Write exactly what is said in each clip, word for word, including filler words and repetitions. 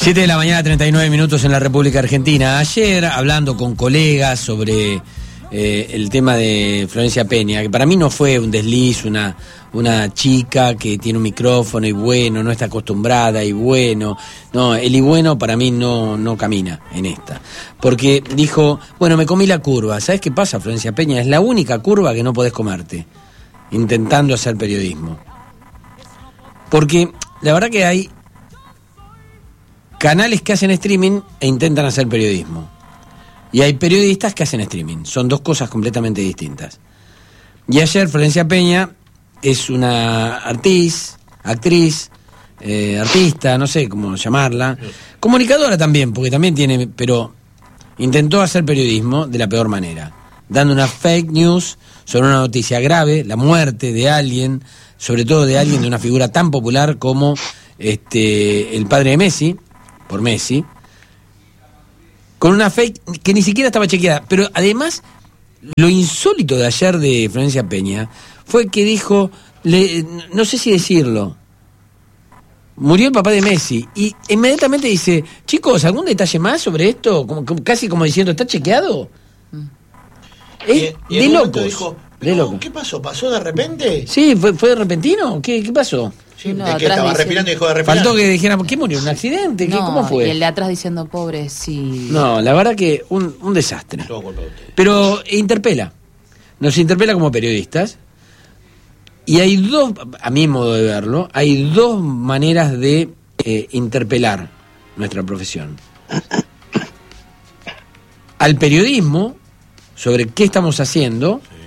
siete de la mañana, treinta y nueve minutos en la República Argentina. Ayer, hablando con colegas sobre eh, el tema de Florencia Peña, que para mí no fue un desliz, una, una chica que tiene un micrófono y bueno, no está acostumbrada y bueno. No, el y bueno para mí no, no camina en esta. Porque dijo, bueno, me comí la curva. ¿Sabes qué pasa, Florencia Peña? Es la única curva que no podés comerte, intentando hacer periodismo. Porque la verdad que hay canales que hacen streaming e intentan hacer periodismo. Y hay periodistas que hacen streaming. Son dos cosas completamente distintas. Y ayer Florencia Peña es una artis, actriz, eh, artista, no sé cómo llamarla. Comunicadora también, porque también tiene... Pero intentó hacer periodismo de la peor manera. Dando una fake news sobre una noticia grave, la muerte de alguien, sobre todo de alguien de una figura tan popular como este el padre de Messi, por Messi, con una fake que ni siquiera estaba chequeada. Pero además, lo insólito de ayer de Florencia Peña fue que dijo, le, no sé si decirlo, murió el papá de Messi, y inmediatamente dice, chicos, ¿algún detalle más sobre esto? Como, como, casi como diciendo, ¿está chequeado? Mm. Es y, y de locos. Dijo, de loco. ¿Qué pasó? ¿Pasó de repente? Sí, ¿fue, fue de repentino? ¿Qué, qué pasó? Sí, no, ¿de qué estaba respirando y dejó de respirar? Faltó que dijéramos, ¿qué murió? ¿Un accidente? ¿Qué, no, ¿Cómo fue? Y el de atrás diciendo, pobre, sí. No, la verdad que un, un desastre. Todo culpa de usted. Pero interpela. Nos interpela como periodistas. Y hay dos, a mi modo de verlo, hay dos maneras de eh, interpelar nuestra profesión. Al periodismo, sobre qué estamos haciendo, sí.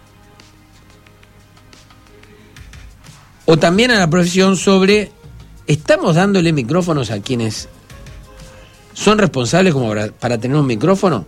O también a la profesión sobre, ¿estamos dándole micrófonos a quienes son responsables como para, para tener un micrófono?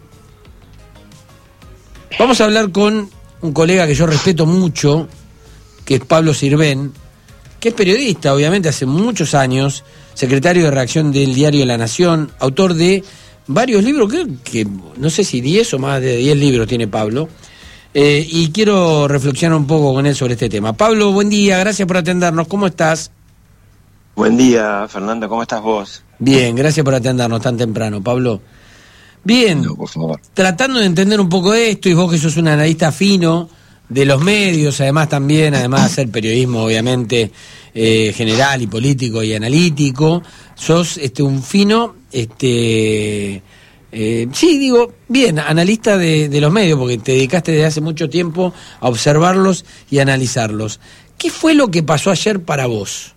Vamos a hablar con un colega que yo respeto mucho, que es Pablo Sirven, que es periodista, obviamente, hace muchos años, secretario de redacción del diario La Nación, autor de varios libros, creo que no sé si diez o más de diez libros tiene Pablo, eh, y quiero reflexionar un poco con él sobre este tema. Pablo, buen día, gracias por atendernos, ¿cómo estás? Buen día, Fernando, ¿cómo estás vos? Bien, gracias por atendernos tan temprano, Pablo. Bien, no, por favor. Tratando de entender un poco esto, y vos que sos un analista fino de los medios, además también, además de hacer periodismo obviamente eh, general y político y analítico, sos este un fino, este eh, sí, digo, bien, analista de, de los medios, porque te dedicaste desde hace mucho tiempo a observarlos y analizarlos. ¿Qué fue lo que pasó ayer para vos?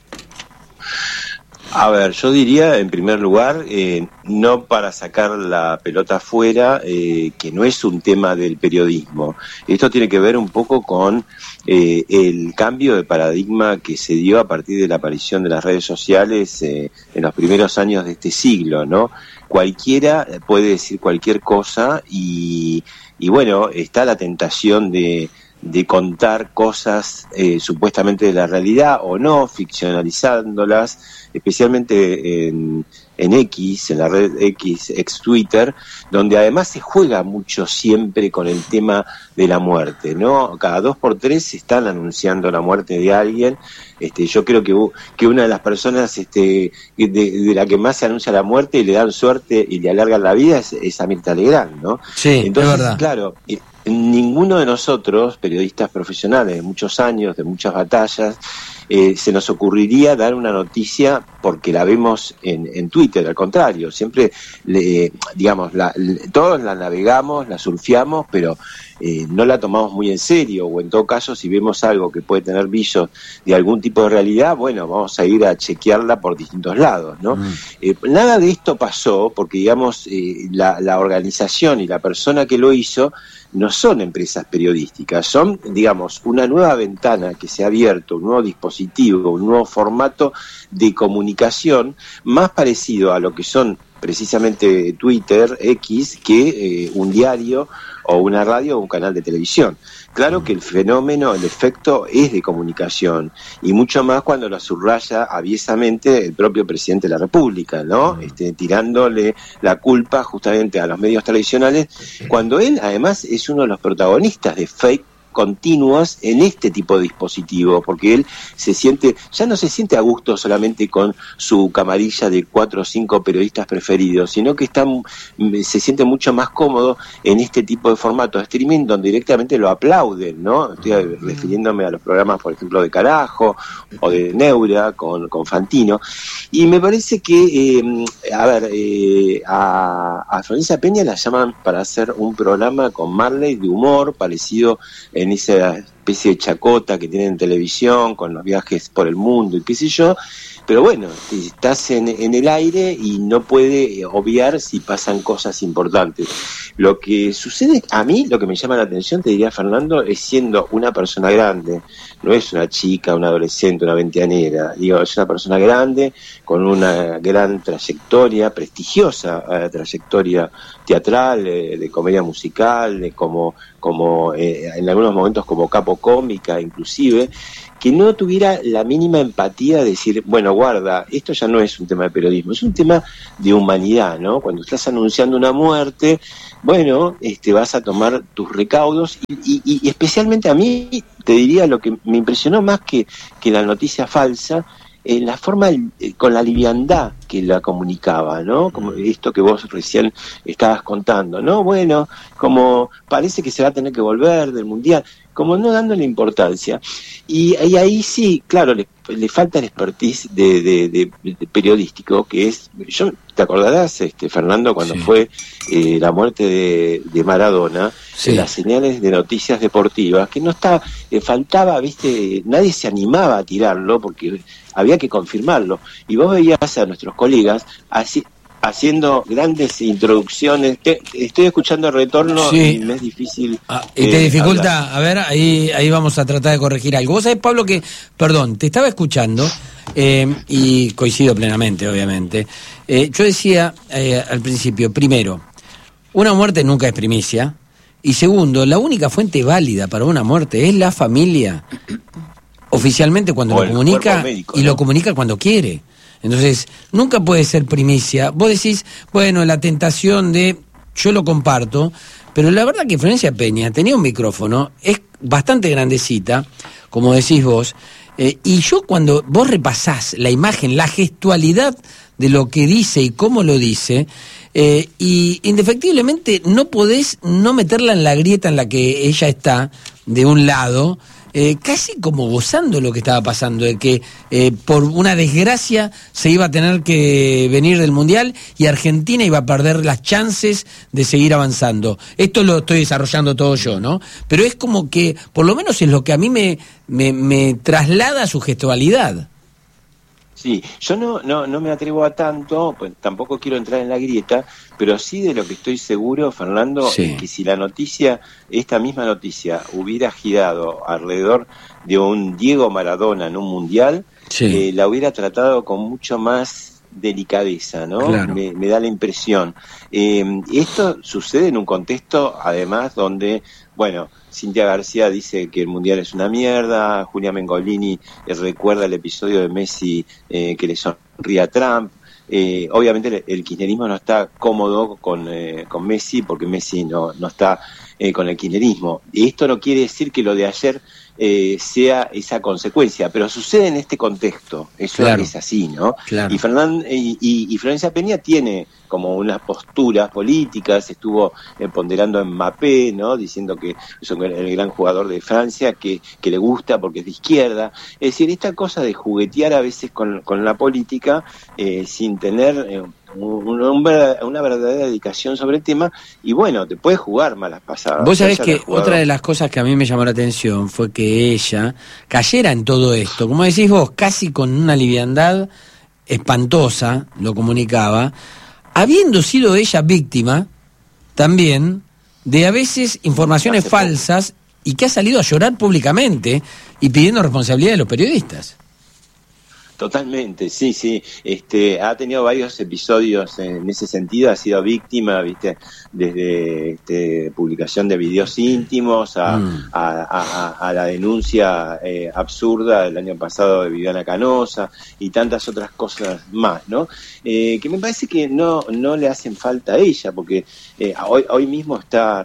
A ver, yo diría, en primer lugar, eh, no para sacar la pelota afuera, eh, que no es un tema del periodismo. Esto tiene que ver un poco con eh, el cambio de paradigma que se dio a partir de la aparición de las redes sociales eh, en los primeros años de este siglo, ¿no? Cualquiera puede decir cualquier cosa y, y bueno, está la tentación de... de contar cosas eh, supuestamente de la realidad o no, ficcionalizándolas, especialmente en, en X, en la red X, ex Twitter, donde además se juega mucho siempre con el tema de la muerte, ¿no? Cada dos por tres se están anunciando la muerte de alguien. Este, yo creo que, que una de las personas este, de, de la que más se anuncia la muerte y le dan suerte y le alargan la vida es, es a Mirta Legrand, ¿no? Sí, entonces, es verdad. Claro, ninguno de nosotros, periodistas profesionales de muchos años, de muchas batallas, eh, se nos ocurriría dar una noticia porque la vemos en, en Twitter, al contrario, siempre, le, digamos, la, le, todos la navegamos, la surfeamos, pero eh, no la tomamos muy en serio, o en todo caso, si vemos algo que puede tener visos de algún tipo de realidad, bueno, vamos a ir a chequearla por distintos lados, ¿no? Mm. Eh, nada de esto pasó porque, digamos, eh, la, la organización y la persona que lo hizo no son empresas periodísticas, son, digamos, una nueva ventana que se ha abierto, un nuevo dispositivo, un nuevo formato de comunicación más parecido a lo que son precisamente Twitter, X, que eh, un diario o una radio o un canal de televisión. Claro que el fenómeno, el efecto es de comunicación, y mucho más cuando lo subraya aviesamente el propio presidente de la República, ¿no? Este, tirándole la culpa justamente a los medios tradicionales, cuando él además es uno de los protagonistas de fake continuas en este tipo de dispositivo, porque él se siente, ya no se siente a gusto solamente con su camarilla de cuatro o cinco periodistas preferidos, sino que está, se siente mucho más cómodo en este tipo de formato de streaming donde directamente lo aplauden, ¿no? Estoy refiriéndome a los programas, por ejemplo, de Carajo o de Neura con, con Fantino, y me parece que, eh, a ver, eh, a, a Florencia Peña la llaman para hacer un programa con Marley de humor, parecido en esa especie de chacota que tienen en televisión, con los viajes por el mundo y qué sé yo, pero bueno, estás en, en el aire y no puede obviar si pasan cosas importantes. Lo que sucede, a mí, lo que me llama la atención, te diría Fernando, es siendo una persona grande, no es una chica, una adolescente, una veinteañera, digo, es una persona grande, con una gran trayectoria, prestigiosa eh, trayectoria teatral, eh, de comedia musical, de como, como eh, en algunos momentos como capo cómica inclusive, que no tuviera la mínima empatía de decir, bueno, guarda, esto ya no es un tema de periodismo, es un tema de humanidad, ¿no? Cuando estás anunciando una muerte, bueno, este, vas a tomar tus recaudos y, y, y especialmente a mí, te diría, lo que me impresionó más que, que la noticia falsa, eh, la forma, eh, con la liviandad que la comunicaba, ¿no? Como esto que vos recién estabas contando, ¿no? Bueno, como parece que se va a tener que volver del Mundial, como no dándole importancia. Y, y ahí sí, claro, le, le falta el expertise de, de, de, de periodístico, que es, yo, ¿te acordarás, este, Fernando, cuando sí. fue eh, la muerte de, de Maradona, sí. en las señales de noticias deportivas, que no estaba, eh, faltaba, viste, nadie se animaba a tirarlo porque había que confirmarlo, y vos veías a nuestros colegas así, haciendo grandes introducciones. Te, estoy escuchando el retorno sí. y me es difícil. Ah, y te eh, dificulta, hablar. A ver, ahí ahí vamos a tratar de corregir algo. Vos sabés, Pablo, que, perdón, te estaba escuchando eh, y coincido plenamente, obviamente. Eh, yo decía eh, al principio, primero, una muerte nunca es primicia, y segundo, la única fuente válida para una muerte es la familia, oficialmente cuando o lo comunica médico, y ¿no? lo comunica cuando quiere. Entonces, nunca puede ser primicia. Vos decís, bueno, la tentación de, yo lo comparto, pero la verdad que Florencia Peña tenía un micrófono, es bastante grandecita, como decís vos, eh, y yo cuando vos repasás la imagen, la gestualidad de lo que dice y cómo lo dice, eh, y indefectiblemente no podés no meterla en la grieta en la que ella está, de un lado, Eh, casi como gozando lo que estaba pasando, de que eh, por una desgracia se iba a tener que venir del Mundial y Argentina iba a perder las chances de seguir avanzando. Esto lo estoy desarrollando todo yo, ¿no? Pero es como que, por lo menos es lo que a mí me, me, me traslada su gestualidad. Sí, yo no, no, no me atrevo a tanto, pues tampoco quiero entrar en la grieta, pero sí de lo que estoy seguro, Fernando, sí. es que si la noticia, esta misma noticia, hubiera girado alrededor de un Diego Maradona en un mundial, sí. eh, la hubiera tratado con mucho más delicadeza, ¿no? Claro. Me, me da la impresión. Eh, esto sucede en un contexto, además, donde, bueno, Cintia García dice que el Mundial es una mierda, Julia Mengolini eh, recuerda el episodio de Messi eh, que le sonríe a Trump. Eh, obviamente el, el kirchnerismo no está cómodo con, eh, con Messi porque Messi no, no está eh, con el kirchnerismo. Y esto no quiere decir que lo de ayer eh, sea esa consecuencia, pero sucede en este contexto, eso claro. es así, ¿no? Claro. Y, Fernand, y, y, y Florencia Peña tiene como unas posturas políticas, estuvo eh, ponderando en Mbappé, ¿no? Diciendo que es el gran jugador de Francia, que, que le gusta porque es de izquierda. Es decir, esta cosa de juguetear a veces con, con la política eh, sin tener eh, un, un, una verdadera dedicación sobre el tema, y bueno, te puedes jugar malas pasadas. Vos sabés que otra de las cosas que a mí me llamó la atención fue que ella cayera en todo esto, como decís vos, casi con una liviandad espantosa, lo comunicaba, habiendo sido ella víctima también de a veces informaciones falsas y que ha salido a llorar públicamente y pidiendo responsabilidad de los periodistas. Totalmente, sí, sí. Este, ha tenido varios episodios en ese sentido, ha sido víctima, viste, desde este, publicación de videos íntimos a, mm. a, a, a la denuncia eh, absurda del año pasado de Viviana Canosa y tantas otras cosas más, ¿no? Eh, que me parece que no, no le hacen falta a ella, porque eh, hoy, hoy mismo está representando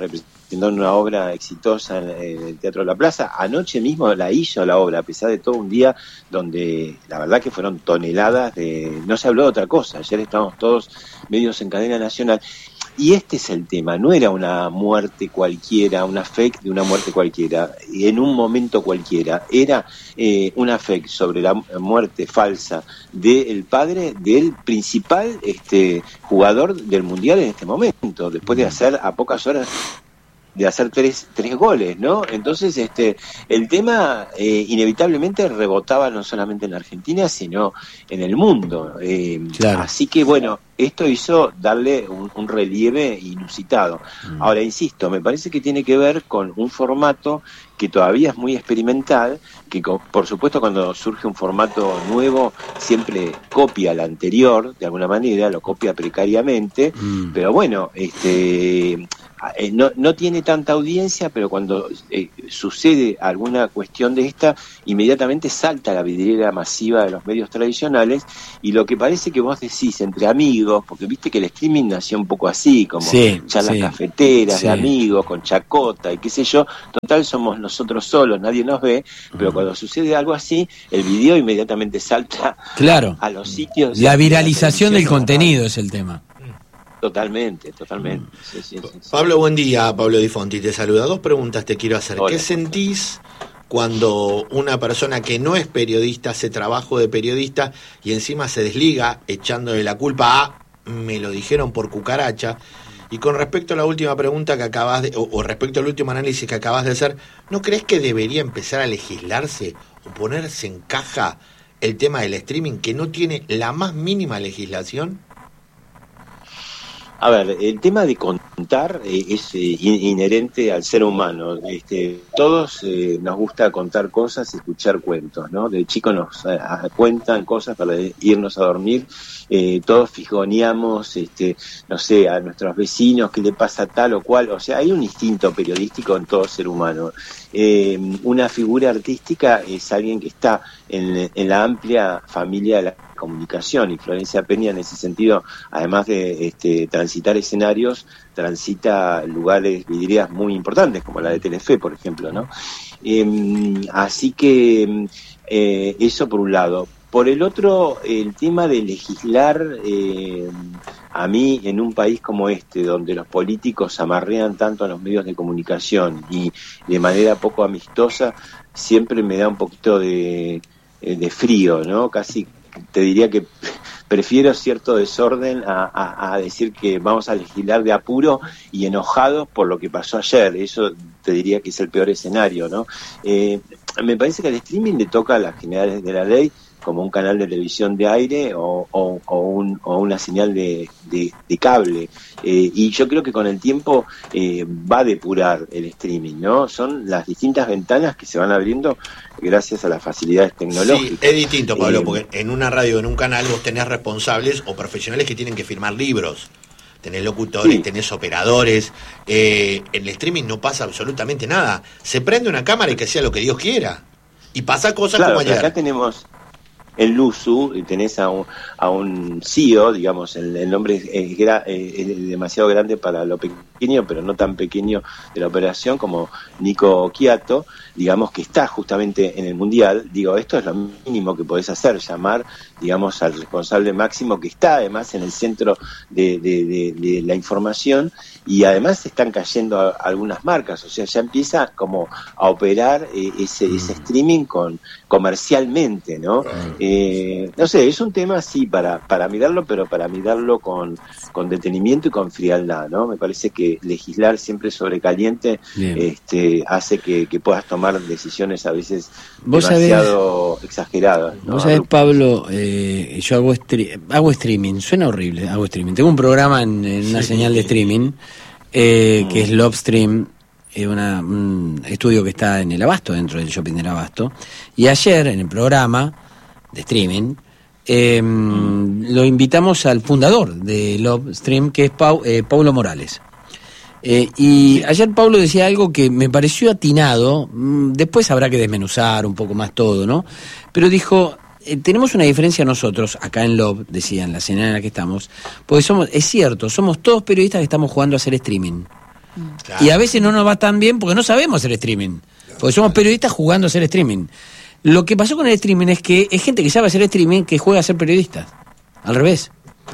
haciendo una obra exitosa en, en el Teatro de la Plaza. Anoche mismo la hizo la obra, a pesar de todo un día donde la verdad que fueron toneladas de... No se habló de otra cosa, ayer estábamos todos medios en cadena nacional. Y este es el tema, no era una muerte cualquiera, una fake de una muerte cualquiera, en un momento cualquiera, era eh, una fake sobre la muerte falsa del padre del principal este, jugador del Mundial en este momento, después de hacer a pocas horas de hacer tres tres goles, ¿no? Entonces, este, el tema eh, inevitablemente rebotaba no solamente en Argentina, sino en el mundo. Eh, claro. Así que, bueno, esto hizo darle un, un relieve inusitado. Mm. Ahora, insisto, me parece que tiene que ver con un formato que todavía es muy experimental, que por supuesto cuando surge un formato nuevo siempre copia al anterior, de alguna manera, lo copia precariamente, mm. pero bueno, este... Eh, no, no tiene tanta audiencia, pero cuando eh, sucede alguna cuestión de esta, inmediatamente salta la vidriera masiva de los medios tradicionales, y lo que parece que vos decís entre amigos, porque viste que el streaming nació un poco así, como sí, charlas sí, cafeteras sí. de amigos, con chacota y qué sé yo, total somos nosotros solos, nadie nos ve, pero mm. cuando sucede algo así, el video inmediatamente salta claro. a, a los sitios. La viralización del contenido es el tema. Totalmente, totalmente. Sí, sí, sí, sí. Pablo, buen día. Pablo Di Fonti te saluda. Dos preguntas te quiero hacer. Hola. ¿Qué sentís cuando una persona que no es periodista hace trabajo de periodista y encima se desliga echándole la culpa a me lo dijeron por cucaracha? Y con respecto a la última pregunta que acabas de, o, o respecto al último análisis que acabas de hacer, ¿no crees que debería empezar a legislarse o ponerse en caja el tema del streaming que no tiene la más mínima legislación? A ver, el tema de contar eh, es eh, inherente al ser humano. Este, todos eh, nos gusta contar cosas y escuchar cuentos, ¿no? De chico nos eh, cuentan cosas para irnos a dormir. Eh, todos fijoneamos, este, no sé, a nuestros vecinos qué le pasa tal o cual. O sea, hay un instinto periodístico en todo ser humano. Eh, una figura artística es alguien que está en, en la amplia familia de la comunicación, y Florencia Peña en ese sentido, además de este, transitar escenarios, transita lugares, vidrieras muy importantes como la de Telefe, por ejemplo, ¿no? Eh, así que eh, eso por un lado. Por el otro, el tema de legislar, eh, a mí en un país como este, donde los políticos amarrean tanto a los medios de comunicación y de manera poco amistosa, siempre me da un poquito de, de frío, ¿no? Casi te diría que prefiero cierto desorden a, a, a decir que vamos a legislar de apuro y enojados por lo que pasó ayer. Eso te diría que es el peor escenario, ¿no? Eh, me parece que al streaming le toca a las generales de la ley como un canal de televisión de aire o, o, o, un, o una señal de, de, de cable. Eh, y yo creo que con el tiempo eh, va a depurar el streaming, ¿no? Son las distintas ventanas que se van abriendo gracias a las facilidades tecnológicas. Sí, es distinto, Pablo, eh, porque en una radio, en un canal, vos tenés responsables o profesionales que tienen que firmar libros. Tenés locutores, sí. tenés operadores. Eh, en el streaming no pasa absolutamente nada. Se prende una cámara y que sea lo que Dios quiera. Y pasa cosas claro, como ayer. Acá tenemos en Luzu, y tenés a un, a un C E O, digamos, el, el nombre es, es, es demasiado grande para lo pequeño, pero no tan pequeño de la operación, como Nico Quiato, digamos, que está justamente en el Mundial. Digo, esto es lo mínimo que podés hacer, llamar, digamos, al responsable máximo, que está además en el centro de, de, de, de la información, y además están cayendo a, a algunas marcas, o sea, ya empieza como a operar eh, ese, mm. ese streaming con comercialmente, ¿no? Mm. Eh, no sé, es un tema así para, para mirarlo, pero para mirarlo con, con detenimiento y con frialdad, ¿no? Me parece que legislar siempre sobre caliente este, hace que, que puedas tomar decisiones a veces demasiado sabés, exageradas, ¿no? Vos sabés, Pablo, eh, yo hago, estri- hago streaming, suena horrible, hago streaming. Tengo un programa en, en una sí, señal de streaming eh, mm. que es Lobstream, eh, una, un estudio que está en el Abasto, dentro del shopping del Abasto. Y ayer, en el programa de streaming, eh, mm. lo invitamos al fundador de Lobstream, que es Pau, eh, Paulo Morales. Eh, y ayer Pablo decía algo que me pareció atinado, después habrá que desmenuzar un poco más todo, ¿no? Pero dijo, eh, tenemos una diferencia nosotros, acá en Lob, decía, en la señal en la que estamos, porque somos, es cierto, somos todos periodistas que estamos jugando a hacer streaming. Claro. Y a veces no nos va tan bien porque no sabemos hacer streaming. Porque somos periodistas jugando a hacer streaming. Lo que pasó con el streaming es que es gente que sabe hacer streaming que juega a ser periodistas. Al revés.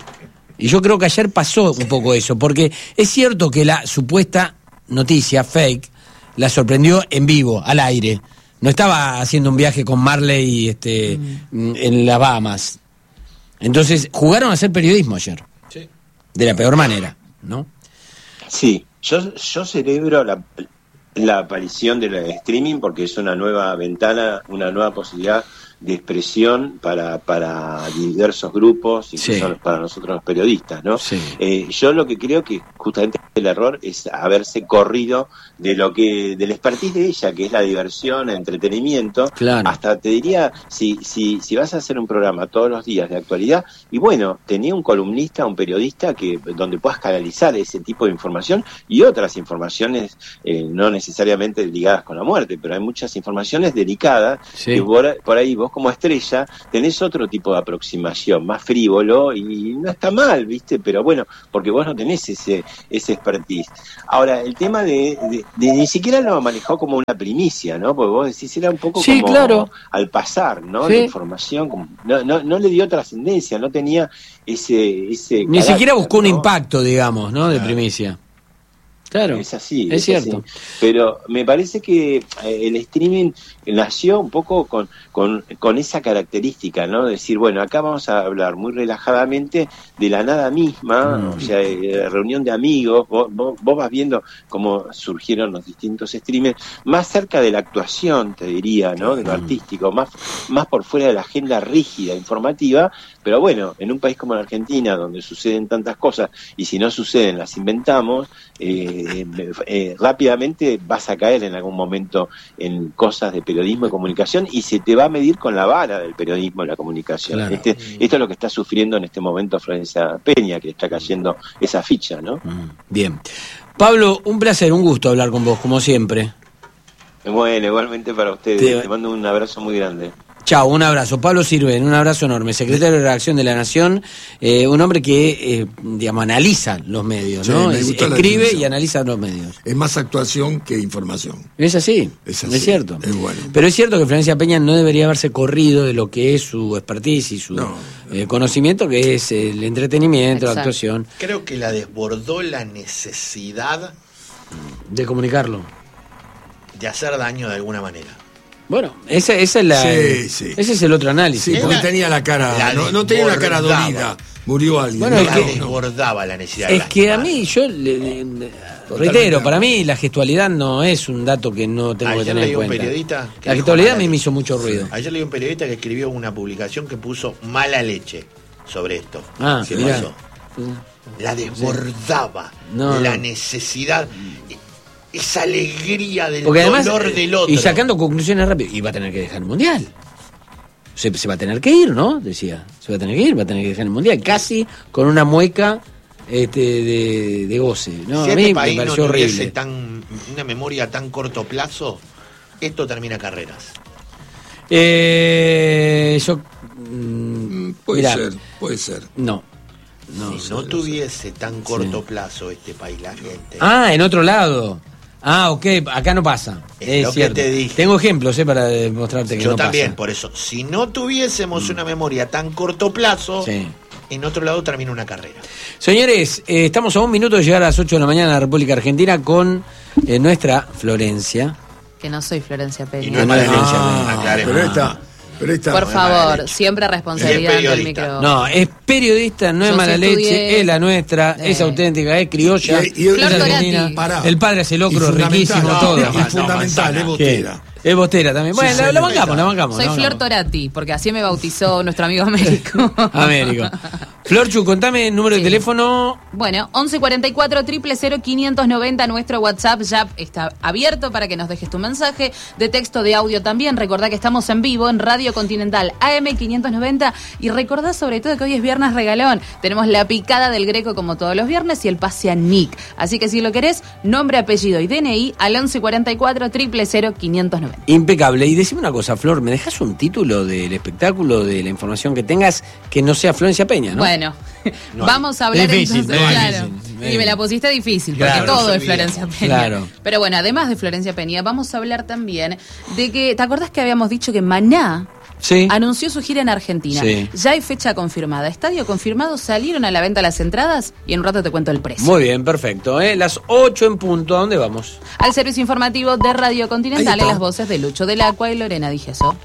Y yo creo que ayer pasó un poco eso, porque es cierto que la supuesta noticia fake la sorprendió en vivo, al aire. No estaba haciendo un viaje con Marley este, mm. en las Bahamas. Entonces, jugaron a hacer periodismo ayer. Sí. De la peor manera, ¿no? Sí, yo, yo celebro la, la aparición del streaming porque es una nueva ventana, una nueva posibilidad de expresión para para diversos grupos, incluso sí. para nosotros los periodistas, ¿no? Sí. Eh, yo lo que creo que justamente el error es haberse corrido de lo que del expertise de ella, que es la diversión, el entretenimiento, claro. hasta te diría, si si si vas a hacer un programa todos los días de actualidad, y bueno, tenía un columnista, un periodista que donde puedas canalizar ese tipo de información y otras informaciones eh, no necesariamente ligadas con la muerte, pero hay muchas informaciones delicadas sí. que por, por ahí vos como estrella tenés otro tipo de aproximación, más frívolo, y no está mal, ¿viste? Pero bueno, porque vos no tenés ese ese expertise. Ahora, el tema de, de, de ni siquiera lo manejó como una primicia, ¿no? Porque vos decís, era un poco sí, como claro. al pasar, ¿no? Sí. La información, como, no, no, no le dio trascendencia, no tenía ese... ese ni carácter, siquiera buscó ¿no? un impacto, digamos, ¿no? De primicia. Claro, es así, es, es cierto. Así. Pero me parece que el streaming nació un poco con, con, con esa característica, ¿no? Decir, bueno, acá vamos a hablar muy relajadamente de la nada misma, mm. o sea, de reunión de amigos, vos, vos, vos vas viendo cómo surgieron los distintos streamers, más cerca de la actuación, te diría, ¿no? De lo mm. artístico, más, más por fuera de la agenda rígida, informativa, pero bueno, en un país como la Argentina, donde suceden tantas cosas, y si no suceden, las inventamos, eh, eh, eh, rápidamente vas a caer en algún momento en cosas de periodismo y comunicación, y se te va a medir con la vara del periodismo y la comunicación. Claro. Este, esto es lo que está sufriendo en este momento Florencia Peña, que está cayendo esa ficha, ¿no? Bien. Pablo, un placer, un gusto hablar con vos, como siempre. Bueno, igualmente para ustedes. Te, te mando un abrazo muy grande. Chao, un abrazo. Pablo Sirven, un abrazo enorme, secretario de Redacción de La Nación, eh, un hombre que, eh, digamos, analiza los medios, ¿no? Sí, escribe y analiza los medios. Es más actuación que información. Es así, es, así, es cierto. Es bueno. Pero es cierto que Florencia Peña no debería haberse corrido de lo que es su expertise y su no, eh, conocimiento, que es el entretenimiento, exacto. la actuación. Creo que la desbordó la necesidad de comunicarlo, de hacer daño de alguna manera. Bueno, esa, esa es la, sí, sí. ese es el otro análisis. Sí, porque tenía la cara, la no, no tenía la cara dolida, murió alguien. Bueno, no, es no, que no. desbordaba la necesidad. Es que a mí, yo le, le, reitero, para mí la gestualidad no es un dato que no tengo Ayer que tener en cuenta. Un periodista que la gestualidad a mí me hizo mucho ruido. Ayer leí un periodista que escribió una publicación que puso mala leche sobre esto. Ah, ¿Qué mirá. pasó? La desbordaba, sí. no, la no. necesidad, esa alegría del Porque además, dolor del otro. Y sacando conclusiones rápido, y va a tener que dejar el Mundial. Se, se va a tener que ir, ¿no? Decía, se va a tener que ir, va a tener que dejar el Mundial. Casi con una mueca este, de, de goce. ¿no? Si a este mí país me pareció no tuviese horrible. Tan, una memoria a tan corto plazo, esto termina carreras. Eh, yo... Mm, puede mirá, ser, puede ser. No. No, si no sé, tuviese tan corto sí. plazo este país, la gente. Ah, en otro lado. Ah, ok, acá no pasa. Es, es lo cierto. que te dije. Tengo ejemplos eh, para demostrarte que Yo no también, pasa. por eso. Si no tuviésemos mm. una memoria a tan corto plazo, sí. en otro lado termina una carrera. Señores, eh, estamos a un minuto de llegar a las ocho de la mañana en la República Argentina con eh, nuestra Florencia. Que no soy Florencia Peña. Y no es mala leche, Ah, aclaremos. pero esta... Pero esta, por no favor, siempre responsabilidad del micro. No, es periodista, no Yo es mala estudié, leche, es la nuestra, eh. es auténtica, es criolla, y, y, es y, argentina. Pará. El padre hace locro, riquísimo, no, todo. No, es fundamental, es bostera. Es bostera también. Bueno, Sí, la, sí, la bancamos, la bancamos. Soy la Flor bancamos. Torati, porque así me bautizó nuestro amigo Américo. Américo. Florchu, contame el número Sí. de teléfono. Bueno, once cuarenta y cuatro, cero cero cero, quinientos noventa, nuestro WhatsApp ya está abierto para que nos dejes tu mensaje de texto, de audio también. Recordá que estamos en vivo en Radio Continental A M quinientos noventa y recordá sobre todo que hoy es viernes regalón. Tenemos la picada del Greco como todos los viernes y el pase a Nick. Así que si lo querés, nombre, apellido y D N I al once cuarenta y cuatro, cero cero cero, quinientos noventa. Impecable. Y decime una cosa, Flor, ¿me dejas un título del espectáculo, de la información que tengas, que no sea Florencia Peña, no? Bueno, Bueno, no vamos a hablar difícil, entonces, no, claro. difícil. Y me la pusiste difícil, porque Claro, todo no es sabía. Florencia Peña. Claro. Pero bueno, además de Florencia Peña, vamos a hablar también de que, ¿te acordás que habíamos dicho que Maná Sí. anunció su gira en Argentina? Sí. Ya hay fecha confirmada, estadio confirmado, salieron a la venta las entradas y en un rato te cuento el precio. Muy bien, perfecto. ¿eh? Las ocho en punto, ¿a dónde vamos? Al servicio informativo de Radio Continental, Ahí está. en las voces de Lucho del Acua y Lorena Dijeso.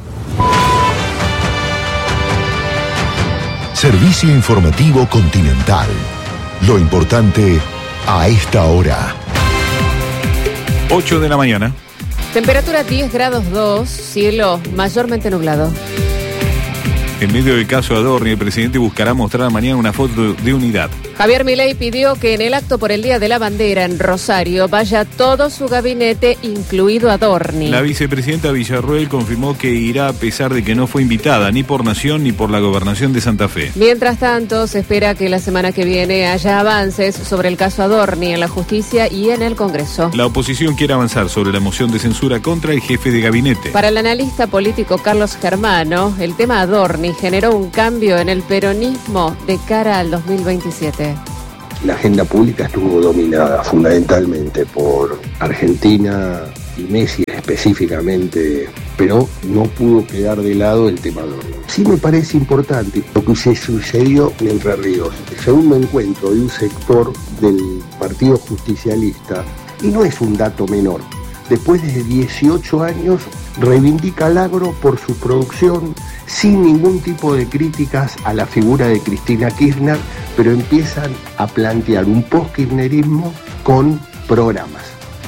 Servicio informativo Continental. Lo importante a esta hora. ocho de la mañana. Temperatura diez grados dos, cielo mayormente nublado. En medio del caso Adorni, el presidente buscará mostrar mañana una foto de unidad. Javier Milei pidió que en el acto por el Día de la Bandera en Rosario vaya todo su gabinete, incluido Adorni. La vicepresidenta Villarroel confirmó que irá a pesar de que no fue invitada ni por Nación ni por la Gobernación de Santa Fe. Mientras tanto, se espera que la semana que viene haya avances sobre el caso Adorni en la justicia y en el Congreso. La oposición quiere avanzar sobre la moción de censura contra el jefe de gabinete. Para el analista político Carlos Germano, el tema Adorni generó un cambio en el peronismo de cara al dos mil veintisiete. La agenda pública estuvo dominada fundamentalmente por Argentina y Messi específicamente, pero no pudo quedar de lado el tema Adorni. Sí me parece importante lo que se sucedió en Entre Ríos, el segundo encuentro de un sector del Partido Justicialista, y no es un dato menor. Después de dieciocho años, reivindica al agro por su producción, sin ningún tipo de críticas a la figura de Cristina Kirchner, pero empiezan a plantear un post-kirchnerismo con programas.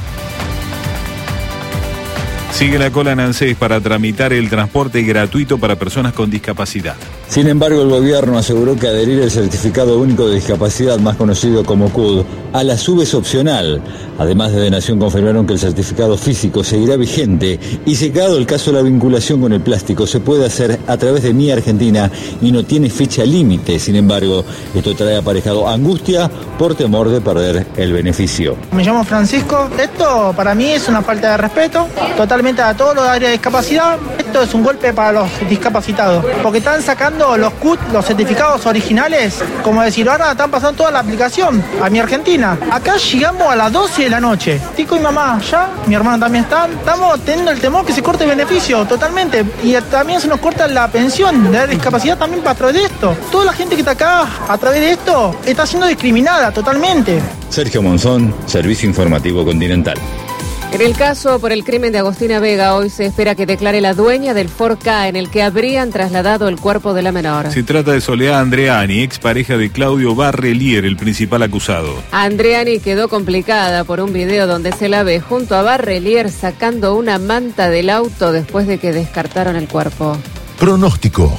Sigue la cola en ANSES para tramitar el transporte gratuito para personas con discapacidad. Sin embargo, el gobierno aseguró que adherir el certificado único de discapacidad, más conocido como C U D, a la SUB es opcional. Además, de Nación confirmaron que el certificado físico seguirá vigente y, secado el caso de la vinculación con el plástico, se puede hacer a través de Mi Argentina y no tiene fecha límite. Sin embargo, esto trae aparejado angustia por temor de perder el beneficio. Me llamo Francisco. Esto para mí es una falta de respeto totalmente a todos los áreas de discapacidad. Esto es un golpe para los discapacitados, porque están sacando los C U D, los certificados originales, como decir, ahora están pasando toda la aplicación a Mi Argentina. Acá llegamos a las doce de la noche. Tico y mamá ya, mi hermano también están. Estamos teniendo el temor que se corte el beneficio totalmente. Y también se nos corta la pensión de la discapacidad también para través de esto. Toda la gente que está acá a través de esto está siendo discriminada totalmente. Sergio Monzón, Servicio Informativo Continental. En el caso por el crimen de Agostina Vega, hoy se espera que declare la dueña del Ford Ka en el que habrían trasladado el cuerpo de la menor. Se trata de Soledad Andreani, expareja de Claudio Barrelier, el principal acusado. Andreani quedó complicada por un video donde se la ve junto a Barrelier sacando una manta del auto después de que descartaron el cuerpo. Pronóstico.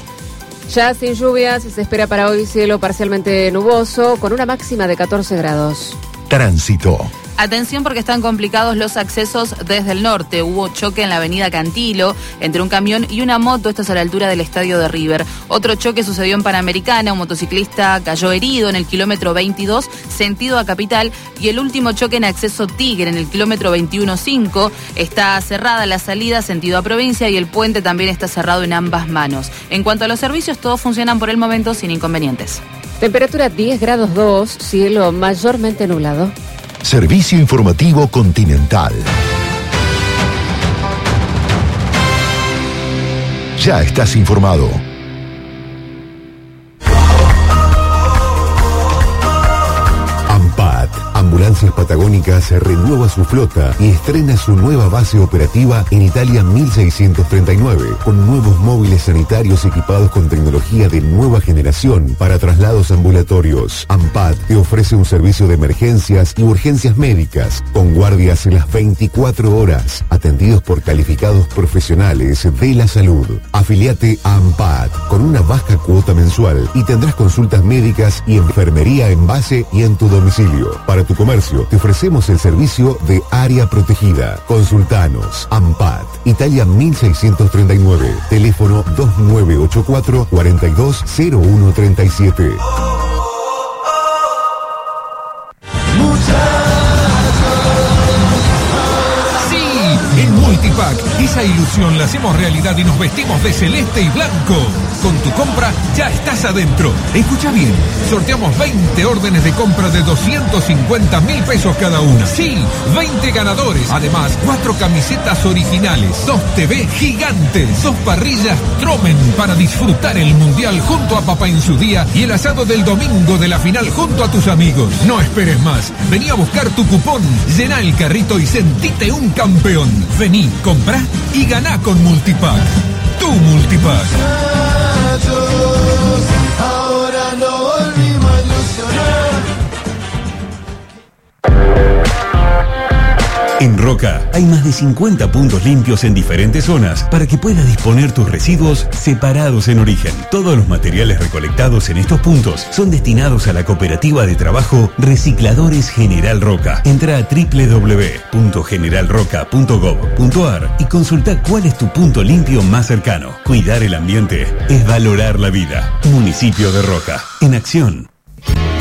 Ya sin lluvias, se espera para hoy cielo parcialmente nuboso con una máxima de catorce grados. Tránsito. Atención porque están complicados los accesos desde el norte. Hubo choque en la avenida Cantilo entre un camión y una moto. Esto es a la altura del estadio de River. Otro choque sucedió en Panamericana. Un motociclista cayó herido en el kilómetro veintidós, sentido a Capital. Y el último choque en acceso Tigre, en el kilómetro veintiuno cinco. Está cerrada la salida, sentido a Provincia, y el puente también está cerrado en ambas manos. En cuanto a los servicios, todos funcionan por el momento sin inconvenientes. Temperatura diez grados dos, cielo mayormente nublado. Servicio Informativo Continental. Ya estás informado. AMPAT, Ambulancias Patagónicas, renueva su flota y estrena su nueva base operativa en Italia mil seiscientos treinta y nueve, con nuevos móviles sanitarios equipados con tecnología de nueva generación para traslados ambulatorios. AMPAT te ofrece un servicio de emergencias y urgencias médicas, con guardias en las veinticuatro horas, atendidos por calificados profesionales de la salud. Afiliate a AMPAT con una baja cuota mensual y tendrás consultas médicas y enfermería en base y en tu domicilio. Para tu comercio, te ofrecemos el servicio de área protegida. Consultanos. AMPAT, Italia mil seiscientos treinta y nueve. Teléfono dos nueve ocho cuatro, cuatro dos cero uno tres siete. En Multipack, esa ilusión la hacemos realidad y nos vestimos de celeste y blanco. Con tu compra ya estás adentro. Escucha bien, sorteamos veinte órdenes de compra de doscientos cincuenta mil pesos cada una. Sí, veinte ganadores. Además, cuatro camisetas originales, dos T V gigantes, dos parrillas Tromen para disfrutar el Mundial junto a papá en su día y el asado del domingo de la final junto a tus amigos. No esperes más. Vení a buscar tu cupón, llená el carrito y sentite un campeón. Vení, comprá y ganá con Multipack. Tu Multipack. Ahora no volvimos a ilusionar. En Roca hay más de cincuenta puntos limpios en diferentes zonas para que puedas disponer tus residuos separados en origen. Todos los materiales recolectados en estos puntos son destinados a la cooperativa de trabajo Recicladores General Roca. Entra a doble u doble u doble u punto general roca punto gob punto ar y consulta cuál es tu punto limpio más cercano. Cuidar el ambiente es valorar la vida. Municipio de Roca. En acción.